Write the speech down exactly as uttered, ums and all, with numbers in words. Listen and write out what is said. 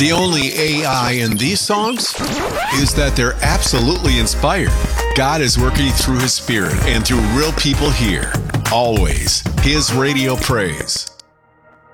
The only A I in these songs is that they're absolutely inspired. God is working through His Spirit and through real people here. Always His radio praise.